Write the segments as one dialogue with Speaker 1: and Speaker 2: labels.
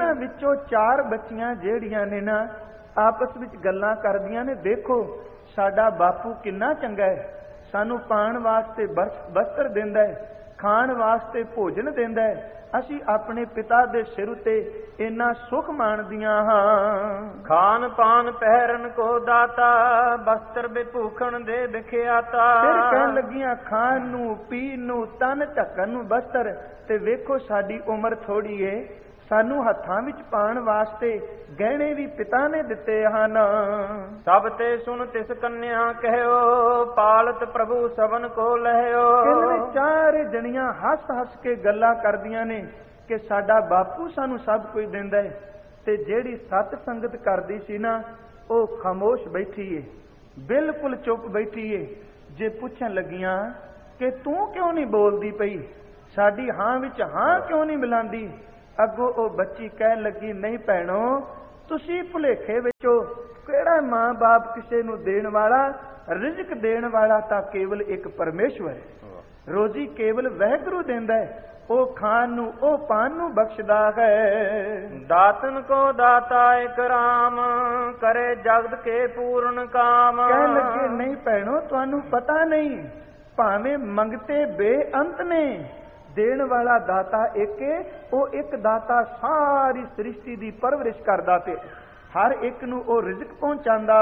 Speaker 1: ਇਹਨਾਂ ਵਿੱਚੋਂ 4 ਬੱਚੀਆਂ ਜਿਹੜੀਆਂ ਨੇ ਨਾ ਆਪਸ ਵਿੱਚ ਗੱਲਾਂ ਕਰਦੀਆਂ ਨੇ, ਦੇਖੋ ਸਾਡਾ ਬਾਪੂ ਕਿੰਨਾ ਚੰਗਾ ਹੈ, ਸਾਨੂੰ ਪਾਣ ਵਾਸਤੇ ਬਸਤਰ ਦਿੰਦਾ ਹੈ, ਖਾਣ ਵਾਸਤੇ ਭੋਜਨ ਦਿੰਦਾ ਹੈ, ਅਸੀਂ ਆਪਣੇ ਪਿਤਾ ਦੇ ਸਿਰ ਉਤੇ ਇੰਨਾ ਸੁਖ ਮਾਣਦੀਆਂ ਹਾਂ।
Speaker 2: ਖਾਨ ਪਾਨ ਪਹਿਰਨ ਕੋ ਦਾਤਾ, ਬਸਤਰ ਬਿਭੂਖਣ ਦੇ ਵਿਖਿਆਤਾ।
Speaker 1: ਫਿਰ ਕਹਿਣ ਲੱਗੀਆਂ ਖਾਣ ਨੂੰ, ਪੀਣ ਨੂੰ, ਤਨ ਢੱਕਣ ਨੂੰ ਬਸਤਰ, ਤੇ ਵੇਖੋ ਸਾਡੀ ਉਮਰ ਥੋੜੀ ਏ, ਸਾਨੂੰ ਹੱਥਾਂ ਵਿੱਚ ਪਾਣ ਵਾਸਤੇ ਗਹਿਣੇ ਵੀ ਪਿਤਾ ਨੇ ਦਿੱਤੇ ਹਨ।
Speaker 2: ਸਭ ਤੇ ਸੁਣ ਤਿਸ ਕੰਨਿਆ ਕਹਿਓ, ਪਾਲਤ ਪ੍ਰਭੂ ਸਭਨ ਕੋ ਲਹਿਓ।
Speaker 1: ਕਹਿੰਦੇ 4 ਜਣੀਆਂ ਹੱਸ ਹੱਸ ਕੇ ਗੱਲਾਂ ਕਰਦੀਆਂ ਨੇ ਕਿ ਸਾਡਾ ਬਾਪੂ ਸਾਨੂੰ ਸਭ ਕੁਝ ਦਿੰਦਾ ਹੈ, ਤੇ ਜਿਹੜੀ ਸਤ ਸੰਗਤ ਕਰਦੀ ਸੀ ਨਾ ਉਹ ਖਾਮੋਸ਼ ਬੈਠੀ ਏ, ਬਿਲਕੁਲ ਚੁੱਪ ਬੈਠੀ ਏ। ਜੇ ਪੁੱਛਣ ਲੱਗੀਆਂ ਕਿ ਤੂੰ ਕਿਉਂ ਨਹੀਂ ਬੋਲਦੀ ਪਈ, ਸਾਡੀ ਹਾਂ ਵਿੱਚ ਹਾਂ ਕਿਉਂ ਨਹੀਂ ਮਿਲਾਂਦੀ, ਅੱਗੋਂ ਉਹ ਬੱਚੀ ਕਹਿਣ ਲੱਗੀ, ਨਹੀਂ ਭੈਣੋ, ਤੁਸੀਂ ਭੁਲੇਖੇ ਵਿੱਚੋਂ, ਕਿਹੜਾ ਮਾਂ ਬਾਪ ਕਿਸੇ ਨੂੰ ਦੇਣ ਵਾਲਾ, ਰਿਜ਼ਕ ਦੇਣ ਵਾਲਾ ਤਾਂ ਕੇਵਲ ਇੱਕ ਪਰਮੇਸ਼ਵਰ ਹੈ। ਰੋਜ਼ੀ ਕੇਵਲ ਵਾਹਿਗੁਰੂ ਦਿੰਦਾ ਹੈ, ਉਹ ਖਾਣ ਨੂੰ, ਉਹ ਪਾਣ ਨੂੰ ਬਖਸ਼ਦਾ ਹੈ।
Speaker 2: ਦਾਤਨ ਕੋ ਦਾਤਾ ਇਕ ਰਾਮ, ਕਰੇ ਜਗਤ ਕੇ ਪੂਰਨ ਕਾਮ।
Speaker 1: ਕਹਿਣ ਲੱਗੇ, ਨਹੀਂ ਭੈਣੋ, ਤੁਹਾਨੂੰ ਪਤਾ ਨਹੀਂ, ਭਾਵੇਂ ਮੰਗਤੇ ਬੇਅੰਤ ਨੇ, ਦੇਣ ਵਾਲਾ ਦਾਤਾ ਇੱਕ ਹੈ, ਉਹ ਇੱਕ ਦਾਤਾ ਸਾਰੀ ਸ੍ਰਿਸ਼ਟੀ ਦੀ ਪਰਵਰਿਸ਼ ਕਰਦਾ ਤੇ ਹਰ ਇੱਕ ਨੂੰ ਉਹ ਰਿਜ਼ਕ ਪਹੁੰਚਾਉਂਦਾ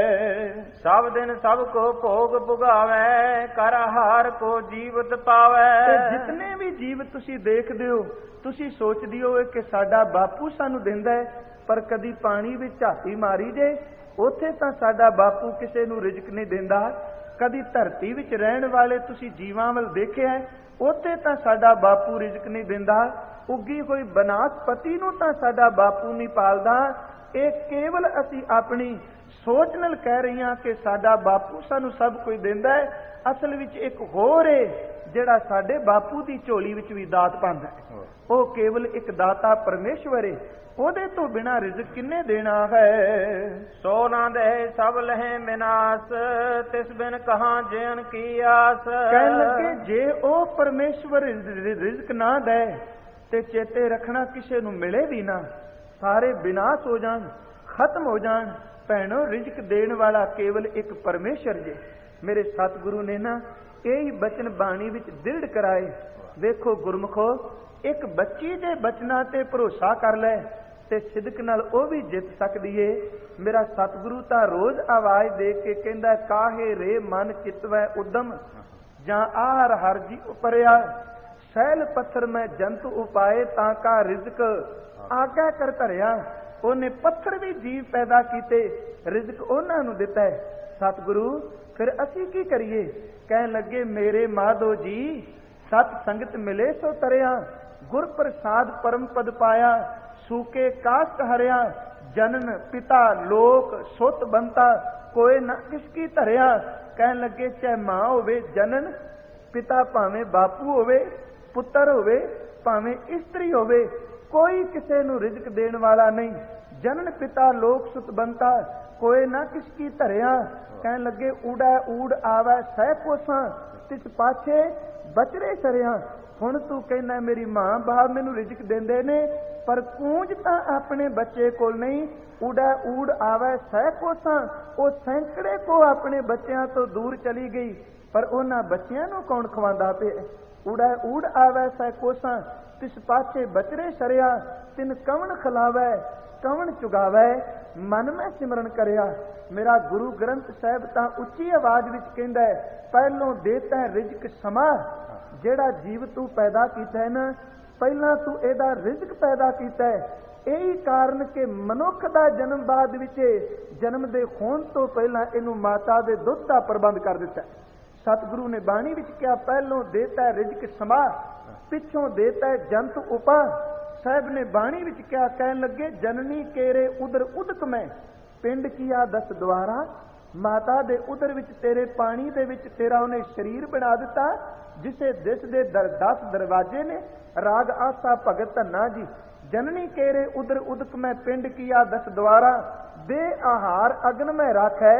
Speaker 1: ਹੈ।
Speaker 2: ਸਭ ਦਿਨ ਸਭ ਕੋ ਭੋਗ ਭੁਗਾਵੇ, ਕਰ ਆਹਾਰ ਕੋ ਜੀਵਤ ਪਾਵੇ।
Speaker 1: ਤੇ ਜਿਤਨੇ ਵੀ ਜੀਵ ਤੁਸੀਂ ਦੇਖਦੇ ਹੋ, ਤੁਸੀਂ ਸੋਚਦੇ ਹੋ ਕਿ ਸਾਡਾ ਬਾਪੂ ਸਾਨੂੰ ਦਿੰਦਾ ਹੈ, ਪਰ ਕਦੀ ਪਾਣੀ ਵਿੱਚ ਝਾਤੀ ਮਾਰੀ ਜੇ, ਉੱਥੇ ਤਾਂ ਸਾਡਾ ਬਾਪੂ ਕਿਸੇ ਨੂੰ ਰਿਜ਼ਕ ਨਹੀਂ ਦਿੰਦਾ। ਕਦੀ ਧਰਤੀ ਵਿੱਚ ਰਹਿਣ ਵਾਲੇ ਤੁਸੀਂ ਜੀਵਾਂ ਵੱਲ ਦੇਖਿਆ, ਉੱਥੇ ਤਾਂ ਸਾਡਾ ਬਾਪੂ ਰਿਜ਼ਕ ਨਹੀਂ ਦਿੰਦਾ। ਉੱਗੀ ਹੋਈ ਬਨਾਸਪਤੀ ਨੂੰ ਤਾਂ ਸਾਡਾ ਬਾਪੂ ਨਹੀਂ ਪਾਲਦਾ। ਇਹ ਕੇਵਲ ਅਸੀਂ ਆਪਣੀ ਸੋਚ ਨਾਲ ਕਹਿ ਰਹੇ ਹਾਂ ਕਿ ਸਾਡਾ ਬਾਪੂ ਸਾਨੂੰ ਸਭ ਕੁਝ ਦਿੰਦਾ ਹੈ। ਅਸਲ ਵਿੱਚ ਇੱਕ ਹੋਰ ਹੈ ਜਿਹੜਾ ਸਾਡੇ ਬਾਪੂ ਦੀ ਝੋਲੀ ਵਿੱਚ ਵੀ ਦਾਤ ਪਾਉਂਦਾ ਹੈ, ਉਹ ਕੇਵਲ ਇੱਕ ਦਾਤਾ ਪਰਮੇਸ਼ਵਰ ਹੈ, ਉਹਦੇ ਤੋਂ ਬਿਨਾਂ ਰਿਜ਼ਕ ਕਿੰਨੇ ਦੇਣਾ ਹੈ।
Speaker 2: ਸੋ ਨਾ ਦੇ ਸਭ ਲਹਿ ਵਿਨਾਸ਼, ਤਿਸ ਬਿਨ ਕਹਾਂ ਜੀਣ ਕੀ ਆਸ।
Speaker 1: ਕਹਿਣ ਲੱਗੇ, ਜੇ ਉਹ ਪਰਮੇਸ਼ਵਰ ਰਿਜ਼ਕ ਨਾ ਦੇ ਤੇ ਚੇਤੇ ਰੱਖਣਾ ਕਿਸੇ ਨੂੰ ਮਿਲੇ ਵੀ ਨਾ, ਸਾਰੇ ਵਿਨਾਸ਼ ਹੋ ਜਾਣ, ਖਤਮ ਹੋ ਜਾਣ। ਭੈਣੋ, ਰਿਜ਼ਕ ਦੇਣ ਵਾਲਾ ਕੇਵਲ ਇੱਕ ਪਰਮੇਸ਼ਰ ਜੇ। ਮੇਰੇ ਸਤਿਗੁਰੂ ਨੇ ਨਾ ਇਹ ਬਚਨ ਬਾਣੀ ਵਿੱਚ ਦ੍ਰਿੜ ਕਰਾਏ। ਵੇਖੋ ਗੁਰਮੁਖੋ, ਇੱਕ ਬੱਚੀ ਦੇ ਬਚਨਾਂ ਤੇ ਭਰੋਸਾ ਕਰ ਲੈ ਤੇ ਸਿਦਕ ਨਾਲ ਉਹ ਵੀ ਜਿੱਤ ਸਕਦੀ ਏ। ਮੇਰਾ ਸਤਿਗੁਰੂ ਤਾਂ ਰੋਜ਼ ਆਵਾਜ਼ ਦੇ ਕੇ ਕਹਿੰਦਾ, ਕਾਹੇ ਰੇ ਮਨ ਚਿਤਵੈ ਉਦਮ, ਜਾਂ ਆਹਰ ਹਰ ਜੀ ਉਪਰਿਆ, ਸੈਲ ਪੱਥਰ ਮੈਂ ਜੰਤ ਉਪਾਏ, ਤਾਂ ਕਾ ਰਿਜ਼ਕ ਆਗਿਆ ਕਰ ਧਰਿਆ। ਉਹਨੇ ਪੱਥਰ ਵੀ ਜੀਵ ਪੈਦਾ ਕੀਤੇ, ਰਿਜ਼ਕ ਉਹਨਾਂ ਨੂੰ ਦਿੱਤਾ ਹੈ। ਸਤਿਗੁਰੂ, ਫਿਰ ਅਸੀਂ ਕੀ ਕਰੀਏ? ਕਹਿਣ ਲੱਗੇ, ਮੇਰੇ ਮਾਧੋ ਜੀ, ਸਤ ਸੰਗਤ ਮਿਲੇ ਸੋ ਤਰਿਆ, ਗੁਰ ਪ੍ਰਸਾਦ ਪਰਮ ਪਦ ਪਾਇਆ, ਸੂਕੇ ਕਾਸ਼ਟ ਹਰਿਆ, ਜਨਨ ਪਿਤਾ ਲੋਕ ਸੁਤ ਬੰਤਾ, ਕੋਏ ਨਾ ਕਿਸ ਕੀ ਧਰਿਆ। ਕਹਿਣ ਲੱਗੇ, ਚਾਹੇ ਮਾਂ ਹੋਵੇ ਜਨਨ, ਪਿਤਾ ਭਾਵੇਂ ਬਾਪੂ ਹੋਵੇ, ਪੁੱਤਰ ਹੋਵੇ, ਭਾਵੇਂ ਇਸਤਰੀ ਹੋਵੇ, ਕੋਈ ਕਿਸੇ ਨੂੰ ਰਿਜ਼ਕ ਦੇਣ ਵਾਲਾ ਨਹੀਂ। ਜਨਨ ਪਿਤਾ ਲੋਕ ਸੁਤ ਬੰਤਾ, ਕੋਏ ਨਾ ਕਿਸ ਕੀ ਧਰਿਆ। ਕਹਿਣ ਲੱਗੇ, ਊੜਾ ਊੜ ਆਵੈ ਸਹਿ ਕੋਸਾਂ, ਤਿਸ ਪਾਛੇ ਬਚਰੇ ਸਰਿਆ। ਹੁਣ ਤੂੰ ਕਹਿੰਦਾ ਮੇਰੀ ਮਾਂ ਬਾਪ ਮੈਨੂੰ ਰਿਜ਼ਕ ਦਿੰਦੇ ਨੇ, ਪਰ ਕੂੰਜ ਤਾਂ ਆਪਣੇ ਬੱਚੇ ਕੋਲ ਨਹੀਂ। ਊੜਾ ਊੜ ਆਵੈ ਸਹਿ ਕੋਸਾਂ, ਉਹ ਸੈਂਕੜੇ ਕੋ ਆਪਣੇ ਬੱਚਿਆਂ ਤੋਂ ਦੂਰ ਚਲੀ ਗਈ, ਪਰ ਉਹਨਾਂ ਬੱਚਿਆਂ ਨੂੰ ਕੌਣ ਖਵਾਉਂਦਾ ਪਿਆ? ਊੜਾ ਊੜ ਆਵੈ ਸਹਿ ਕੋਸਾਂ, ਤਿਸ ਪਾਛੇ ਬਚਰੇ ਸਰਿਆ। ਤਿਨ ਕਵਣ ਖਿਲਾਵੈ ਕਵਣ ਚੁਗਾਵੈ, ਮਨ ਮੈਂ ਸਿਮਰਨ ਕਰਿਆ। ਮੇਰਾ ਗੁਰੂ ਗ੍ਰੰਥ ਸਾਹਿਬ ਤਾਂ ਉੱਚੀ ਆਵਾਜ਼ ਵਿੱਚ ਕਹਿੰਦਾ ਹੈ, ਪਹਿਲੋਂ ਦੇਤਾ ਰਿਜ਼ਕ ਸਮਾ। ਜਿਹੜਾ ਜੀਵ ਤੂੰ ਪੈਦਾ ਕੀਤਾ ਹੈ ਨਾ, ਪਹਿਲਾਂ ਤੂੰ ਇਹਦਾ ਰਿਜ਼ਕ ਪੈਦਾ ਕੀਤਾ ਹੈ। ਇਹੀ ਕਾਰਨ ਕਿ ਮਨੁੱਖ ਦਾ ਜਨਮ ਬਾਅਦ ਵਿੱਚ, ਜਨਮ ਦੇ ਹੋਣ ਤੋਂ ਪਹਿਲਾਂ ਇਹਨੂੰ ਮਾਤਾ ਦੇ ਦੁੱਧ ਦਾ ਪ੍ਰਬੰਧ ਕਰ ਦਿੱਤਾ। ਸਤਿਗੁਰੂ ਨੇ ਬਾਣੀ ਵਿੱਚ ਕਿਹਾ, ਪਹਿਲੋਂ ਦੇਤਾ ਰਿਜ਼ਕ ਸਮਾ, ਪਿੱਛੋਂ ਦੇਤਾ ਜੰਤ ਉਪਾ। ਸਾਹਿਬ ਨੇ ਬਾਣੀ ਵਿੱਚ ਕਿਹਾ, ਕਹਿਣ ਲੱਗੇ, ਜਨਨੀ ਕੇਰੇ ਉਦਰ ਉਦਕ ਮੈਂ, ਪਿੰਡ ਕੀਆ 10 ਦੁਆਰਾ। ਮਾਤਾ ਦੇ ਉਦਰ ਵਿੱਚ ਤੇਰੇ ਪਾਣੀ ਦੇ ਵਿੱਚ ਤੇਰਾ ਉਹਨੇ ਸਰੀਰ ਬਣਾ ਦਿੱਤਾ, ਜਿਸੇ ਦਿਸ ਦੇ 10 ਦਰਵਾਜ਼ੇ ਨੇ। ਰਾਗ ਆਸਾ ਭਗਤ ਧੰਨਾ ਜੀ। ਜਨਨੀ ਕੇਰੇ ਉਦਰ ਉਦਕ ਮੈਂ, ਪਿੰਡ ਕੀਆ 10 ਦੁਆਰਾ। ਦੇ ਆਹਾਰ ਅਗਨ ਮੈਂ ਰਾਖੈ,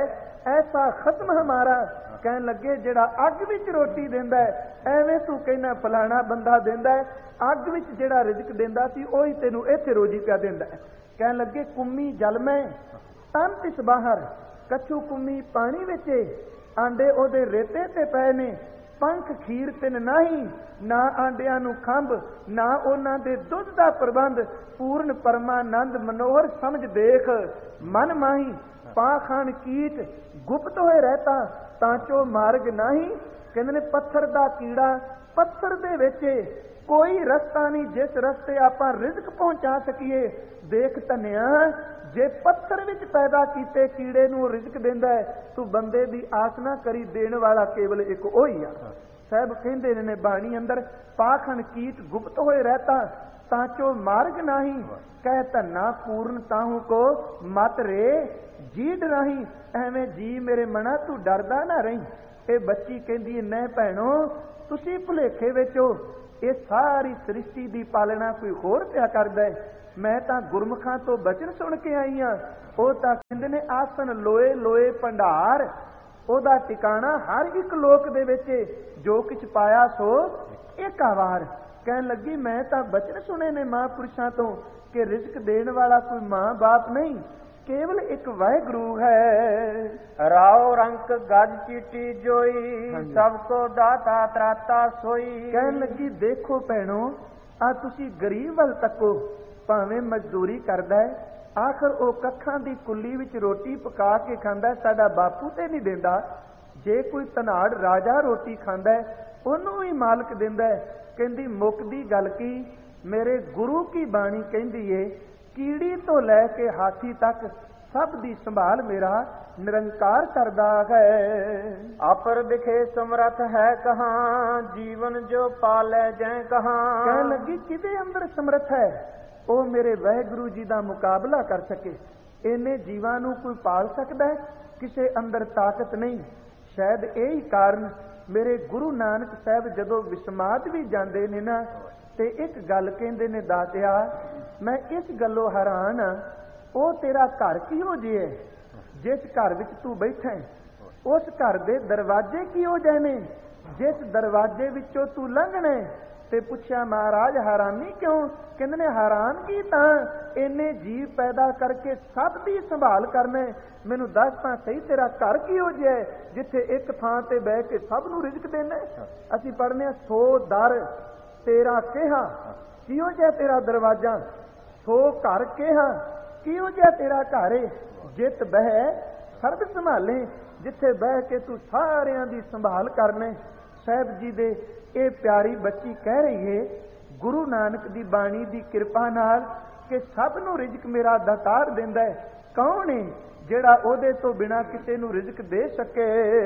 Speaker 1: ਐਸਾ ਖਤਮ ਹਮਾਰਾ। ਕਹਿਣ ਲੱਗੇ ਜਿਹੜਾ ਅੱਗ ਵਿੱਚ ਰੋਟੀ ਦਿੰਦਾ ਐਵੇਂ ਤੂੰ ਕਹਿੰਦਾ ਫਲਾਣਾ ਬੰਦਾ ਦਿੰਦਾ, ਅੱਗ ਵਿੱਚ ਜਿਹੜਾ ਰਿਜ਼ਕ ਦਿੰਦਾ ਸੀ ਉਹੀ ਤੈਨੂੰ ਇੱਥੇ ਰੋਜੀ ਪਿਆ ਦਿੰਦਾ। ਕਹਿਣ ਲੱਗੇ ਕੁੰਮੀ ਜਲ ਮੈਂ ਤਨ ਤਿਸ ਬਾਹਰ, ਕੱਛੂ ਕੁੰਮੀ ਪਾਣੀ ਵਿੱਚ, ਆਂਡੇ ਉਹਦੇ ਰੇਤੇ ਤੇ ਪਏ ਨੇ, ਪੰਖ ਖੀਰ ਤਿੰਨ ਨਹੀਂ, ਨਾ ਆਂਡਿਆਂ ਨੂੰ ਖੰਭ, ਨਾ ਉਹਨਾਂ ਦੇ ਦੁੱਧ ਦਾ ਪ੍ਰਬੰਧ, ਪੂਰਨ ਪਰਮਾਨੰਦ ਮਨੋਹਰ ਸਮਝ ਦੇਖ, ਮਨ ਮਾਹੀ ਪਾਖਾਨ ਕੀਟ ਗੁਪਤ ਹੋਏ ਰਹਿਤਾ, ਤਾਂ ਚੋ ਮਾਰਗ ਨਹੀਂ। ਕਹਿੰਦੇ ਨੇ ਪੱਥਰ ਦਾ ਕੀੜਾ, ਪੱਥਰ ਦੇ ਵਿੱਚ ਕੋਈ ਰਸਤਾ ਨਹੀਂ ਜਿਸ ਰਸਤੇ ਆਪਾਂ ਰਿਜ਼ਕ ਪਹੁੰਚਾ ਸਕੀਏ। ਦੇਖ ਧੰਨਿਆ, ਜੇ ਪੱਥਰ ਵਿੱਚ ਪੈਦਾ ਕੀਤੇ ਕੀੜੇ ਨੂੰ ਰਿਜ਼ਕ ਦਿੰਦਾ ਹੈ, ਤੂੰ ਬੰਦੇ ਦੀ ਆਸ ਨਾ ਕਰੀ, ਦੇਣ ਵਾਲਾ ਕੇਵਲ ਇੱਕ ਉਹੀ ਆ। ਸਾਹਿਬ ਕਹਿੰਦੇ ਨੇ ਬਾਣੀ ਅੰਦਰ, ਪਾਖਣ ਕੀਟ ਗੁਪਤ ਹੋਏ ਰਹਿਤਾ, ਤਾਂ ਚੋ ਮਾਰਗ ਨਹੀਂ, ਕਹਿ ਧੰਨਾ ਪੂਰਨ ਤਾਹੂ ਕੋ ਮਤ ਰੇ ਜੀਡ ਨਹੀਂ। ਐਵੇਂ ਜੀ ਮੇਰੇ ਮਨਾ ਤੂੰ ਡਰਦਾ ਨਾ ਰਹੀਂ। ਇਹ ਬੱਚੀ ਕਹਿੰਦੀ ਨਹੀਂ ਭੈਣੋ, ਤੁਸੀਂ ਭੁਲੇਖੇ ਵਿੱਚ ਹੋ, ਇਹ ਸਾਰੀ ਸ੍ਰਿਸ਼ਟੀ ਦੀ ਪਾਲਣਾ ਕੋਈ ਹੋਰ ਪਿਆ ਕਰਦਾ ਹੈ। ਮੈਂ ਤਾਂ ਗੁਰਮੁਖਾਂ ਤੋਂ ਬਚਨ ਸੁਣ ਕੇ ਆਈ ਹਾਂ। ਉਹ ਤਾਂ ਕਹਿੰਦੇ ਨੇ ਆਸਨ ਲੋਏ ਲੋਏ ਭੰਡਾਰ, ਉਹਦਾ ਟਿਕਾਣਾ ਹਰ ਇੱਕ ਲੋਕ ਦੇ ਵਿੱਚ, ਜੋ ਕੁਛ ਪਾਇਆ ਸੋ ਏਕਾ ਵਾਰ। ਕਹਿਣ ਲੱਗੀ ਮੈਂ ਤਾਂ ਬਚਨ ਸੁਣੇ ਨੇ ਮਹਾਂਪੁਰਸ਼ਾਂ ਤੋਂ ਕਿ ਰਿਜ਼ਕ ਦੇਣ ਵਾਲਾ ਕੋਈ ਮਾਂ ਬਾਪ ਨਹੀਂ, ਕੇਵਲ ਇੱਕ ਵਾਹਿਗੁਰੂ ਹੈ।
Speaker 2: ਰਾਉ ਰੰਕ ਗੱਜ ਚੀਟੀ ਜੋਈ, ਸਭ ਕੋ ਦਾਤਾ ਤਰਾਤਾ ਸੋਈ।
Speaker 1: ਕਹਿਣ ਲੱਗੀ ਦੇਖੋ ਭੈਣੋ, ਆ ਤੁਸੀਂ ਗਰੀਬ ਵੱਲ ਤੱਕੋ, ਭਾਵੇਂ ਮਜ਼ਦੂਰੀ ਕਰਦਾ ਹੈ, ਆਖਰ ਉਹ ਕੱਖਾਂ ਦੀ ਕੁੱਲੀ ਵਿੱਚ ਰੋਟੀ ਪਕਾ ਕੇ ਖਾਂਦਾ, ਸਾਡਾ ਬਾਪੂ ਤੇ ਨਹੀਂ ਦਿੰਦਾ। ਜੇ ਕੋਈ ਧਨਾੜ ਰਾਜਾ ਰੋਟੀ ਖਾਂਦਾ ਉਹਨੂੰ ਵੀ ਮਾਲਕ ਦਿੰਦਾ। ਕਹਿੰਦੀ ਮੁੱਕਦੀ ਗੱਲ ਕੀ, ਮੇਰੇ ਗੁਰੂ ਕੀ ਬਾਣੀ ਕਹਿੰਦੀ ਏ, ਕੀੜੀ ਤੋਂ ਲੈ ਕੇ ਹਾਥੀ ਤੱਕ ਸਭ ਦੀ ਸੰਭਾਲ ਮੇਰਾ ਨਿਰੰਕਾਰ ਕਰਦਾ ਹੈ।
Speaker 2: ਆਪਰ ਦਿਖੇ ਸਮਰਥ ਹੈ ਕਹਾਂ, ਜੀਵਨ ਜੋ ਪਾਲੇ ਜੈ ਕਹਾਂ।
Speaker 1: ਕਹਿਣ ਲੱਗੀ ਕਿਹਦੇ ਅੰਦਰ ਸਮਰਥ ਹੈ, ਉਹ ਮੇਰੇ ਵਾਹਿਗੁਰੂ ਜੀ ਦਾ ਮੁਕਾਬਲਾ ਕਰ ਸਕੇ। ਇਹਨੇ ਜੀਵਾਂ ਨੂੰ ਕੋਈ ਪਾਲ ਸਕਦਾ, ਕਿਸੇ ਅੰਦਰ ਤਾਕਤ ਨਹੀਂ। ਸ਼ਾਇਦ ਇਹ ਹੀ ਕਾਰਨ ਮੇਰੇ ਗੁਰੂ ਨਾਨਕ ਸਾਹਿਬ ਜਦੋਂ ਵਿਸਮਾਦ ਵੀ ਜਾਂਦੇ ਨੇ ਨਾ, ਤੇ ਇੱਕ ਗੱਲ ਕਹਿੰਦੇ ਨੇ, ਦਾਤਿਆ ਮੈਂ ਇਸ ਗੱਲੋਂ ਹੈਰਾਨ ਹਾਂ, ਉਹ ਤੇਰਾ ਘਰ ਕਿਹੋ ਜਿਹਾ ਹੈ, ਜਿਸ ਘਰ ਵਿੱਚ ਤੂੰ ਬੈਠਾ ਹੈ, ਉਸ ਘਰ ਦੇ ਦਰਵਾਜ਼ੇ ਕਿਹੋ ਜਿਹੇ ਨੇ, ਜਿਸ ਦਰਵਾਜ਼ੇ ਵਿੱਚੋਂ ਤੂੰ ਲੰਘਣਾ। ਤੇ ਪੁੱਛਿਆ ਮਹਾਰਾਜ ਹੈਰਾਨੀ ਕਿਉਂ? ਕਹਿੰਦੇ ਨੇ ਹੈਰਾਨਗੀ ਤਾਂ ਇੰਨੇ ਜੀਵ ਪੈਦਾ ਕਰਕੇ ਸਭ ਦੀ ਸੰਭਾਲ ਕਰਨਾ। ਮੈਨੂੰ ਦੱਸ ਤਾਂ ਸਹੀ ਤੇਰਾ ਘਰ ਕਿਹੋ ਜਿਹਾ ਹੈ, ਜਿੱਥੇ ਇੱਕ ਥਾਂ ਤੇ ਬਹਿ ਕੇ ਸਭ ਨੂੰ ਰਿਜ਼ਕ ਦੇਣਾ। ਅਸੀਂ ਪੜ੍ਹਨੇ ਆ 100 ਦਰ ਤੇਰਾ ਕਿਹਾ, ਕਿਹੋ ਜਿਹਾ ਤੇਰਾ ਦਰਵਾਜ਼ਾ, 100 ਘਰ ਕਿਹਾ, ਕਿਹੋ ਜਿਹਾ ਤੇਰਾ ਘਰ ਏ, ਜਿੱਤ ਬਹਿ ਸਰਬ ਸੰਭਾਲੇ, ਜਿੱਥੇ ਬਹਿ ਕੇ ਤੂੰ ਸਾਰਿਆਂ ਦੀ ਸੰਭਾਲ ਕਰਨੇ। ਸਾਹਿਬ ਜੀ ਦੇ ਇਹ ਪਿਆਰੀ ਬੱਚੀ ਕਹਿ ਰਹੀ ਹੈ ਗੁਰੂ ਨਾਨਕ ਦੀ ਬਾਣੀ ਦੀ ਕਿਰਪਾ ਨਾਲ ਕਿ ਸਭ ਨੂੰ ਰਿਜ਼ਕ ਮੇਰਾ ਦਾਤਾਰ ਦਿੰਦਾ ਹੈ। ਕੌਣ ਹੈ ਜਿਹੜਾ ਉਹਦੇ ਤੋਂ ਬਿਨਾਂ ਕਿਸੇ ਨੂੰ ਰਿਜ਼ਕ ਦੇ ਸਕੇ?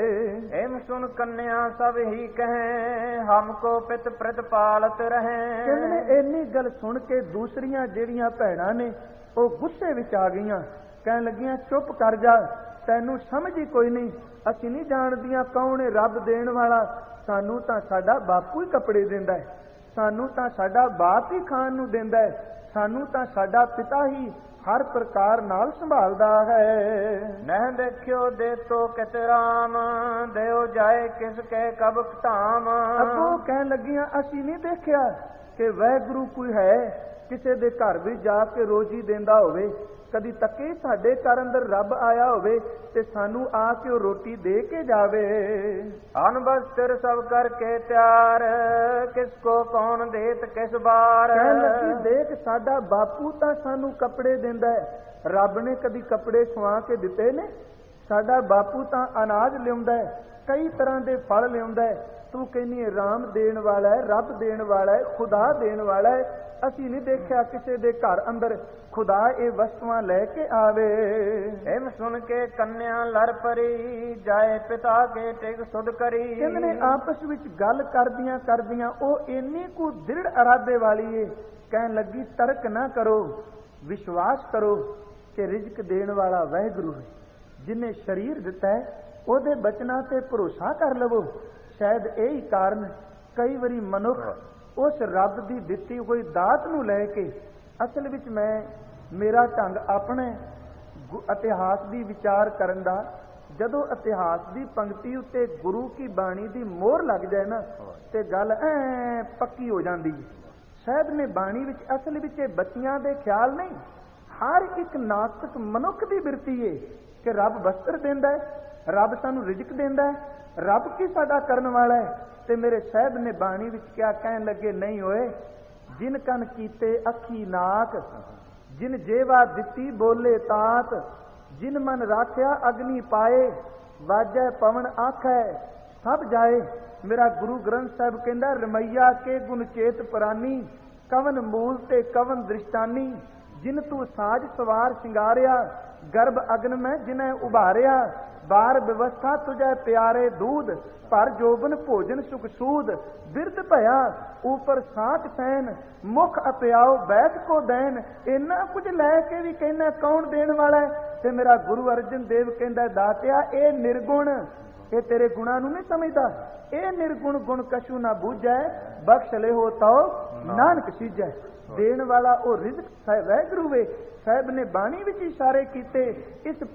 Speaker 2: ਐਮ ਸੁਨ ਕੰਨਿਆ ਸਭ ਹੀ ਕਹੇ, ਹਮਕੋ ਪਿਤ ਪ੍ਰਤਪਾਲਤ ਰਹੇ।
Speaker 1: ਕਹਿੰਦੇ ਇੰਨੀ ਗੱਲ ਸੁਣ ਕੇ ਦੂਸਰੀਆਂ ਜਿਹੜੀਆਂ ਭੈਣਾਂ ਨੇ ਉਹ ਗੁੱਸੇ ਵਿੱਚ ਆ ਗਈਆਂ, ਕਹਿਣ ਲੱਗੀਆਂ ਚੁੱਪ ਕਰ ਜਾ, ਤੈਨੂੰ ਸਮਝ ਹੀ ਕੋਈ ਨਹੀਂ, ਅਸੀਂ ਨਹੀਂ ਜਾਣਦੀਆਂ ਕੌਣ ਹੈ ਰੱਬ ਦੇਣ ਵਾਲਾ। ਸਾਨੂੰ ਤਾਂ ਸਾਡਾ ਬਾਪੂ ਹੀ ਕੱਪੜੇ ਦਿੰਦਾ ਹੈ, ਸਾਨੂੰ ਤਾਂ ਸਾਡਾ ਬਾਪ ਹੀ ਖਾਣ ਨੂੰ ਦਿੰਦਾ ਹੈ, ਸਾਨੂੰ ਤਾਂ ਸਾਡਾ ਪਿਤਾ ਹੀ ਹਰ ਪ੍ਰਕਾਰ ਨਾਲ ਸੰਭਾਲਦਾ ਹੈ।
Speaker 2: ਨਹਿ ਦੇਖਿਓ ਦੇ ਤੋ ਕਿਤ ਰਾਮ, ਦਿਓ ਜਾਏ ਕਿਸ ਕੇ ਕਬ ਧਾਮ।
Speaker 1: ਅੱਗੋਂ ਕਹਿਣ ਲੱਗੀਆਂ ਅਸੀਂ ਨਹੀਂ ਦੇਖਿਆ ਕਿ ਵਾਹਿਗੁਰੂ ਕੋਈ ਹੈ ਕਿਸੇ ਦੇ ਘਰ ਵੀ ਜਾ ਕੇ ਰੋਜੀ ਦਿੰਦਾ ਹੋਵੇ, ਕਦੀ ਤੱਕੇ ਸਾਡੇ ਘਰ ਅੰਦਰ ਰੱਬ ਆਇਆ ਹੋਵੇ ਤੇ ਸਾਨੂੰ ਆ ਕੇ ਉਹ ਰੋਟੀ ਦੇ ਕੇ ਜਾਵੇ।
Speaker 2: ਅਨ ਬਸਤਰ ਸਭ ਕਰਕੇ ਤਿਆਰ, ਕਿਸ ਕੋ ਕੌਣ ਦੇਤ ਕਿਸ ਬਾਰ।
Speaker 1: ਕਹਿਣ ਲੱਗੀ ਦੇਖ ਸਾਡਾ ਬਾਪੂ ਤਾਂ ਸਾਨੂੰ ਕੱਪੜੇ ਦਿੰਦਾ ਹੈ, ਰੱਬ ਨੇ ਕਦੀ ਕੱਪੜੇ ਖਵਾ ਕੇ ਦਿੱਤੇ ਨੇ? ਸਾਡਾ ਬਾਪੂ ਤਾਂ ਅਨਾਜ ਲਿਆਉਂਦਾ ਹੈ, ਕਈ ਤਰ੍ਹਾਂ ਦੇ ਫਲ ਲਿਆਉਂਦਾ ਹੈ, ਤੂੰ ਕਹਿੰਦੀ ਹੈ ਰਾਮ ਦੇਣ ਵਾਲਾ ਹੈ, ਰੱਬ ਦੇਣ ਵਾਲਾ ਹੈ, ਖੁਦਾ ਦੇਣ ਵਾਲਾ ਹੈ। ਅਸੀਂ ਨਹੀਂ ਦੇਖਿਆ ਕਿਸੇ ਦੇ ਘਰ ਅੰਦਰ ਖੁਦਾ ਇਹ ਵਸਤੂਆਂ ਲੈ ਕੇ ਆਵੇ।
Speaker 2: ਐਮ ਸੁਣ ਕੇ ਕੰਨਿਆ ਲੜ ਪਰੀ, ਜਾਏ ਪਿਤਾ ਕੇ ਟਿਕ ਸੁਧ ਕਰੀ।
Speaker 1: ਕਹਿੰਦੇ ਨੇ ਆਪਸ ਵਿੱਚ ਗੱਲ ਕਰਦੀਆਂ ਕਰਦੀਆਂ ਉਹ ਇੰਨੀ ਕੁ ਦ੍ਰਿੜ ਇਰਾਦੇ ਵਾਲੀ ਏ, ਕਹਿਣ ਲੱਗੀ ਤਰਕ ਨਾ ਕਰੋ, ਵਿਸ਼ਵਾਸ ਕਰੋ ਕਿ ਰਿਜ਼ਕ ਦੇਣ ਵਾਲਾ ਵਾਹਿਗੁਰੂ ਹੈ, ਜਿਹਨੇ ਸਰੀਰ ਦਿੱਤਾ ਹੈ, ਉਹਦੇ ਬਚਨਾਂ ਤੇ ਭਰੋਸਾ ਕਰ ਲਵੋ। ਸ਼ਾਇਦ ਇਹੀ ਕਾਰਨ ਕਈ ਵਾਰੀ ਮਨੁੱਖ ਉਸ ਰੱਬ ਦੀ ਦਿੱਤੀ ਹੋਈ ਦਾਤ ਨੂੰ ਲੈ ਕੇ, ਅਸਲ ਵਿੱਚ ਮੇਰਾ ਢੰਗ ਆਪਣੇ ਇਤਿਹਾਸ ਦੀ ਵਿਚਾਰ ਕਰਨ ਦਾ ਜਦੋਂ ਇਤਿਹਾਸ ਦੀ ਪੰਕਤੀ ਉੱਤੇ ਗੁਰੂ ਕੀ ਬਾਣੀ ਦੀ ਮੋਹਰ ਲੱਗ ਜਾਏ ਨਾ ਤੇ ਗੱਲ ਐ ਪੱਕੀ ਹੋ ਜਾਂਦੀ ਹੈ। ਸਾਹਿਬ ਨੇ ਬਾਣੀ ਵਿੱਚ ਅਸਲ ਵਿੱਚ ਇਹ ਬੱਚਿਆਂ ਦੇ ਖਿਆਲ ਨਹੀਂ, ਹਰ ਇੱਕ ਨਾਸਤਿਕ ਮਨੁੱਖ ਦੀ ਬਿਰਤੀ ਏ ਕਿ ਰੱਬ ਵਸਤਰ ਦਿੰਦਾ ਹੈ, ਰੱਬ ਸਾਨੂੰ ਰਿਜ਼ਕ ਦਿੰਦਾ ਹੈ, ਰੱਬ ਕੀ ਸਾਡਾ ਕਰਨ ਵਾਲਾ ਹੈ। ਤੇ ਮੇਰੇ ਸਾਹਿਬ ਨੇ ਬਾਣੀ ਵਿੱਚ ਕਿਆ ਕਹਿਣ ਲੱਗੇ, ਨਹੀਂ ਹੋਏ ਜਿਨ ਕੰਨ ਕੀਤੇ ਅੱਖੀ ਨਾਕ, ਜਿਨ ਜੇਵਾ ਦਿੱਤੀ ਬੋਲੇ ਤਾਤ, ਜਿਨ ਮਨ ਰਾਖਿਆ ਅਗਨੀ ਪਾਏ, ਵਾਜੈ ਪਵਨ ਆਖੈ ਸਭ ਜਾਏ। ਮੇਰਾ ਗੁਰੂ ਗ੍ਰੰਥ ਸਾਹਿਬ ਕਹਿੰਦਾ, ਰਮਈਆ ਕੇ ਗੁਣ ਚੇਤ ਪ੍ਰਾਨੀ, ਕਵਨ ਮੂਲ ਤੇ ਕਵਨ ਦ੍ਰਿਸ਼ਟਾਨੀ, ਜਿਨ ਤੂੰ ਸਾਜ ਸਵਾਰ ਸ਼ਿੰਗਾਰਿਆ, ਗਰਭ ਅਗਨ ਮੈਂ ਜਿਨੈ ਉਭਾਰਿਆ, ਬਾਰ ਵਿਵਸਥਾ ਤੁਝੈ ਪਿਆਰੇ ਦੂਧ, ਪਰ ਜੋਬਨ ਭੋਜਨ ਸੁਖ ਸੂਦ, ਬਿਰਧ ਭਇਆ ਉਪਰ ਸਾਖ ਸੈਨ, ਮੁਖ ਅਪਿਆਓ ਬੈਠ ਕੋ ਦੈਨ। ਇੰਨਾ ਕੁਝ ਲੈ ਕੇ ਵੀ ਕਹਿੰਦਾ ਕੌਣ ਦੇਣ ਵਾਲਾ ਹੈ? ਤੇ ਮੇਰਾ ਗੁਰੂ ਅਰਜਨ ਦੇਵ ਕਹਿੰਦਾ, ਦਾਤਿਆ ਇਹ ਨਿਰਗੁਣ, ਇਹ ਤੇਰੇ ਗੁਣਾਂ ਨੂੰ ਨਹੀਂ ਸਮਝਦਾ, ਇਹ ਨਿਰਗੁਣ ਗੁਣ ਕਛੂ ਨਾ ਬੂਝੈ, ਬਖਸ਼ ਲੈ ਹੋ ਤਉ ਨਾਨਕ ਸੀਜੈ। ਦੇਣ ਵਾਲਾ ਉਹ ਰਿਜ਼ਕ ਸਾਹਿਬ ਵਾਹਿਗੁਰੂ ਵੇ। ਸਾਹਿਬ ਨੇ ਬਾਣੀ ਵਿੱਚ ਇਸ਼ਾਰੇ ਕੀਤੇ, ਇਸ